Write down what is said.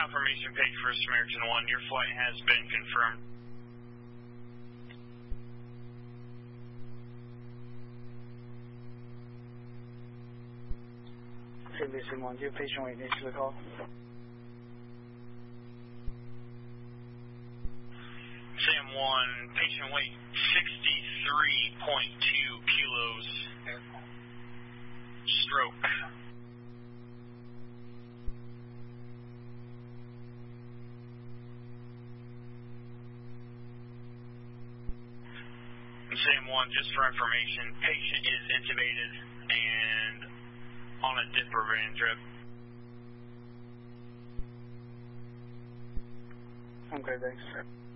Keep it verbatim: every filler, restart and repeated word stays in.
confirmation page for Samaritan one. Your flight has been confirmed. Samaritan one, do you have patient wait next to the call? Sam one, patient weight sixty-three point two kilos. Stroke. Sam one, just for information, patient is intubated and on a Diprovan drip. Okay, thanks.